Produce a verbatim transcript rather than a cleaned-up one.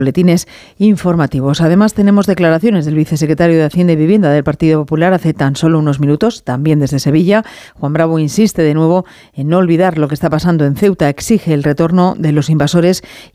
boletines informativos. Además, tenemos declaraciones del vicesecretario de Hacienda y Vivienda del Partido Popular hace tan solo unos minutos, también desde Sevilla. Juan Bravo insiste de nuevo en no olvidar lo que está pasando en Ceuta, exige el retorno de los invasores